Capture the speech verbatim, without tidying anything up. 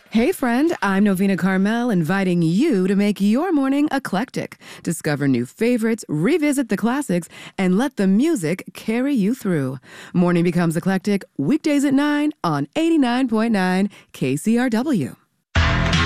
Hey friend, I'm Novena Carmel, inviting you to make your morning eclectic. Discover new favorites, revisit the classics, and let the music carry you through. Morning becomes eclectic, weekdays at nine on eighty-nine point nine K C R W.